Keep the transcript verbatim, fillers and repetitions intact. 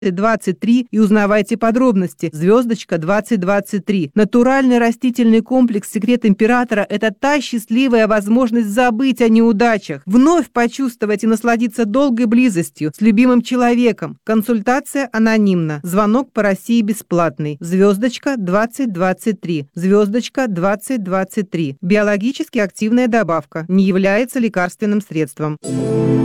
двадцать три и узнавайте подробности. Звездочка двадцать двадцать три. Натуральный растительный комплекс «Секрет императора» – это та счастливая возможность забыть о неудачах, вновь почувствовать и насладиться долгой близостью с любимым человеком. Консультация анонимна. Звонок по России бесплатный. Звездочка двадцать двадцать три. Звездочка двадцать двадцать три. Биологически активная добавка. Не является лекарственным средством.